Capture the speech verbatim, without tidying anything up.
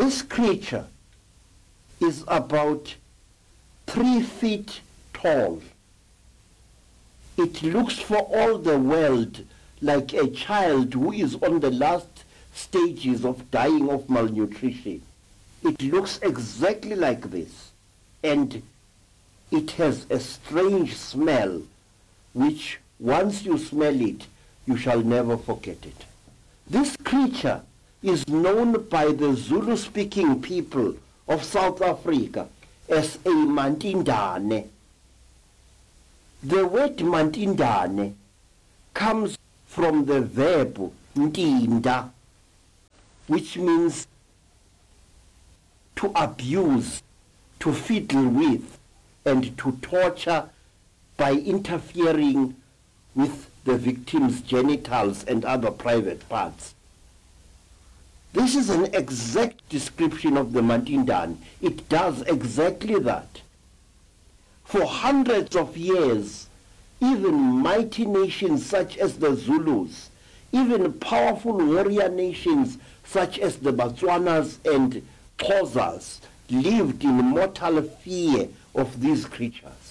This creature is about three feet tall. It looks for all the world like a child who is on the last stages of dying of malnutrition. It looks exactly like this, and it has a strange smell which once you smell it, you shall never forget it. This creature is known by the Zulu-speaking people of South Africa as a Mantindane. The word Mantindane comes from the verb ntinda, which means to abuse, to fiddle with, and to torture by interfering with the victim's genitals and other private parts. This is an exact description of the Mantindane. It does exactly that. For hundreds of years, even mighty nations such as the Zulus, even powerful warrior nations such as the Botswanas and Xhosas lived in mortal fear of these creatures.